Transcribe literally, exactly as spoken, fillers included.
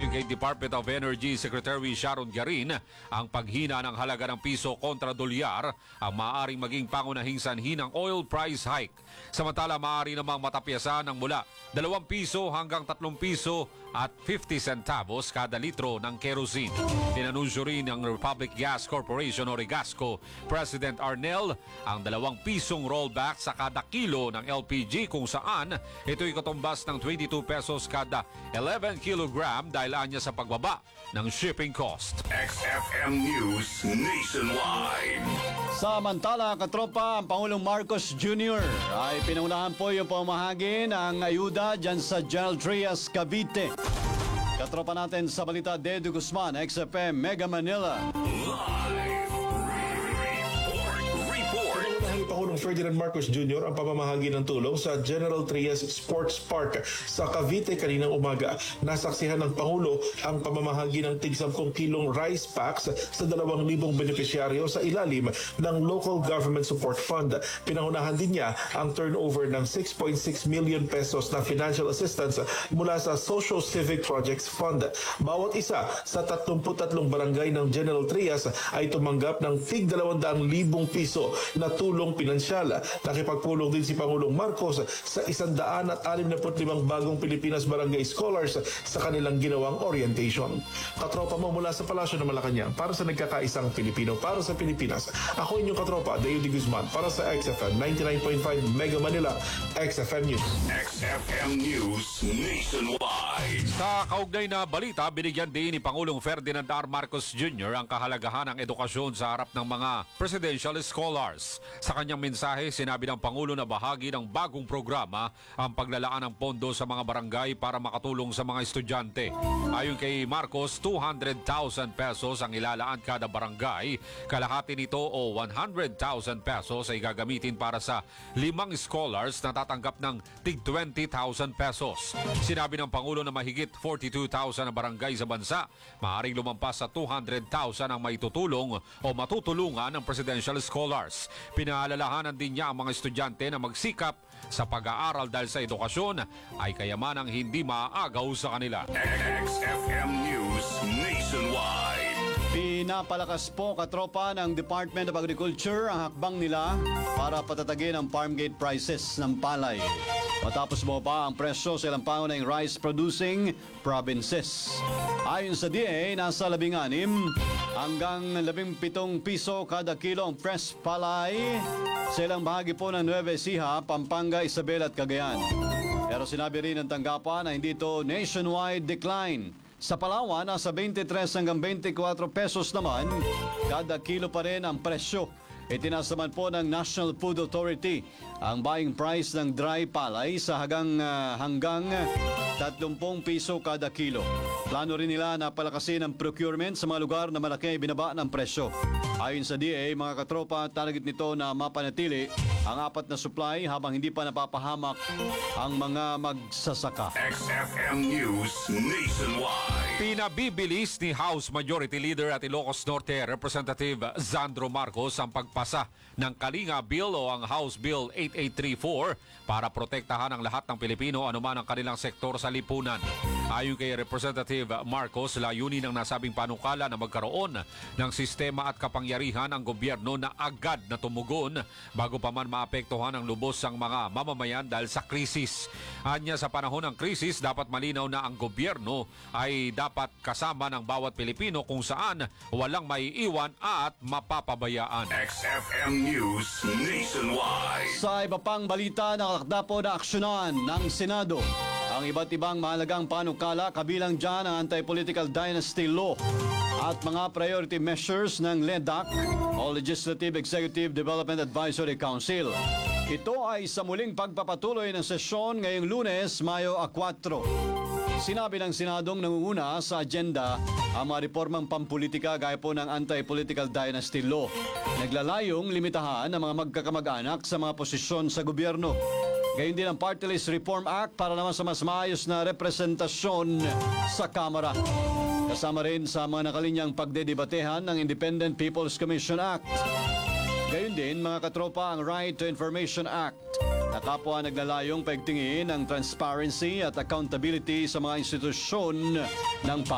Ayon kay Department of Energy Secretary Sharon Garin, ang paghina ng halaga ng piso kontra dolyar ang maaaring maging pangunahing sanhi ng oil price hike. Samantala, maaari namang matapyasan ng mula dalawang piso hanggang tatlong piso at fifty centavos kada litro ng kerosene. Inanunsyo rin ng Republic Gas Corporation o Regasco President Arnel ang dalawang pisong rollback sa kada kilo ng L P G, kung saan ito'y katumbas ng twenty-two pesos kada eleven kilogram dahil anya sa pagbaba ng shipping cost. X F M News Nationwide. Samantala, katropa, ang Pangulong Marcos Junior ay pinaunahan po yung pamahagi ng ayuda dyan sa General Trias, Cavite. Katropa natin sa balita, Dedo Guzman, X F M Mega Manila. Live report. Report. Pinangunahan ni Pangulong Ferdinand Marcos Junior ang pamamahagi ng tulong sa General Trias Sports Park sa Cavite kaninang umaga. Nasaksihan ng Pangulo ang pamamahagi ng tig sampung kilong rice packs sa dalawang libong benepisyaryo sa ilalim ng Local Government Support Fund. Pinangunahan din niya ang turnover ng six point six million pesos na financial assistance mula sa Social Civic Projects Fund. Bawat isa sa tatlumput tatlong barangay ng General Trias ay tumanggap ng tig dalawang libong piso na tulong pinansyal. Nakipagpulong din si Pangulong Marcos sa isandaan at anim na limang bagong Pilipinas Barangay Scholars sa kanilang ginawang orientation. Katropa mo mula sa Palasyo ng Malacanang para sa nagkakaisang Pilipino para sa Pilipinas. Ako inyong katropa, Deo de Guzman para sa X F M ninety-nine point five Mega Manila, X F M News. X F M News Nationwide. Sa kaugnay na balita, binigyan din ni Pangulong Ferdinand R. Marcos Junior ang kahalagahan ng edukasyon sa harap ng mga presidential scholars. Sa kanyang mensahe, sinabi ng Pangulo na bahagi ng bagong programa ang paglalaan ng pondo sa mga barangay para makatulong sa mga estudyante. Ayon kay Marcos, two hundred thousand pesos ang ilalaan kada barangay. Kalahati nito o one hundred thousand pesos ay gagamitin para sa limang scholars na tatanggap ng tig twenty thousand pesos. Sinabi ng Pangulo na mahigit forty-two thousand na barangay sa bansa, maaaring lumampas sa two hundred thousand ang maitutulong o matutulungan ng presidential scholars. Pinaalalahanan din niya ang mga estudyante na magsikap sa pag-aaral dahil sa edukasyon ay kayamanang hindi maaagaw sa kanila. X F M News Nationwide. Pinapalakas po, katropa, ng Department of Agriculture ang hakbang nila para patatagin ang farm gate prices ng palay. Matapos mo pa ang presyo sa ilang pangunahing rice-producing provinces. Ayon sa D A, nasa labing anim hanggang labing pitong piso kada kilo ang fresh palay sa ilang bahagi po ng Nueva Ecija, Pampanga, Isabela at Cagayan. Pero sinabi rin ng tanggapan na hindi ito nationwide decline. Sa Palawan, nasa twenty-three hanggang twenty-four pesos naman kada kilo pa rin ang presyo. Itinaas naman po ng National Food Authority ang buying price ng dry palay sa hanggang, uh, hanggang thirty piso kada kilo. Plano rin nila na palakasin ang procurement sa mga lugar na malaki binaba ng presyo. Ayon sa D A, mga katropa, target nito na mapanatili ang apat na supply habang hindi pa napapahamak ang mga magsasaka. X F M News Nationwide. Pinabibilis ni House Majority Leader at Ilocos Norte Representative Zandro Marcos ang pagpasa ng Kalinga Bill o ang House Bill eighty-eight thirty-four para protektahan ang lahat ng Pilipino anuman ang kanilang sektor sa lipunan. Ayon kay Representative Marcos, layunin ng nasabing panukala na magkaroon ng sistema at kapangyarihan ang gobyerno na agad na tumugon bago pa man maapektuhan ang lubos ang mga mamamayan dahil sa krisis. Anya, sa panahon ng krisis, dapat malinaw na ang gobyerno ay dapat kasama ng bawat Pilipino kung saan walang maiiwan at mapapabayaan. X F M News Nationwide. Sa iba pang balita, nakalakda po na aksyonan ng Senado ang iba't ibang mahalagang panukala, kabilang dyan ang Anti-Political Dynasty Law at mga priority measures ng LEDAC o Legislative Executive Development Advisory Council. Ito ay sa muling pagpapatuloy ng sesyon ngayong Lunes, Mayo four. Sinabi ng Senadong nangunguna sa agenda ang mga reformang pampolitika gaya po ng Anti-Political Dynasty Law. Naglalayong limitahan ang mga magkakamag-anak sa mga posisyon sa gobyerno. Gayon din ang Party List Reform Act para naman sa mas maayos na representasyon sa Kamara. Kasama rin sa mga nakalinyang pagdedebatehan ng Independent People's Commission Act. Gayon din, mga katropa, ang Right to Information Act na kapwa naglalayong paigtingin ang transparency at accountability sa mga institusyon ng